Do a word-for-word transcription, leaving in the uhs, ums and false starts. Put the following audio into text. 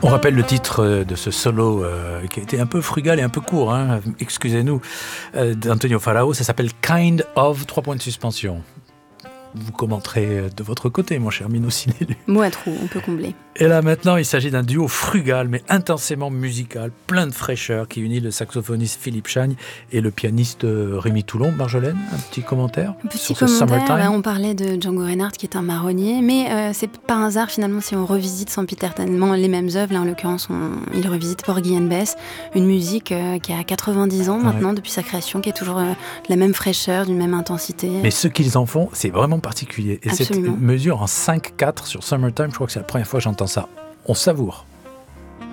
On rappelle le titre de ce solo euh, qui a été un peu frugal et un peu court, hein, excusez-nous, euh, d'Antonio Farao. Ça s'appelle Kind of, trois points de suspension. Vous commenterez de votre côté, mon cher Mino Cinélu. Mot à trou, on peut combler. Et là, maintenant, il s'agit d'un duo frugal, mais intensément musical, plein de fraîcheur, qui unit le saxophoniste Philippe Chagne et le pianiste Rémi Toulon. Marjolaine, un petit commentaire Un petit sur ce commentaire, Summertime. là, on parlait de Django Reinhardt, qui est un marronnier, mais euh, c'est pas un hasard, finalement, si on revisite sempiternellement les mêmes œuvres. Là, en l'occurrence, on, il revisite Porgy and Bess, une musique euh, qui a quatre-vingt-dix ans maintenant, ouais. depuis sa création, qui est toujours euh, de la même fraîcheur, d'une même intensité. Mais ce qu'ils en font, c'est vraiment particulier. Et Absolument. Cette mesure en cinq quatre sur Summertime, je crois que c'est la première fois que j'entends ça. On savoure.